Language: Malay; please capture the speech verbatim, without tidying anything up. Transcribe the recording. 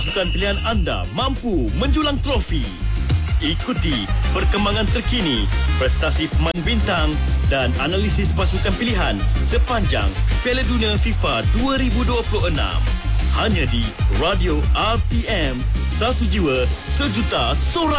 Pasukan pilihan anda mampu menjulang trofi. Ikuti perkembangan terkini, prestasi pemain bintang dan analisis pasukan pilihan sepanjang Piala Dunia FIFA dua ribu dua puluh enam. Hanya di Radio R T M, satu jiwa sejuta sorak.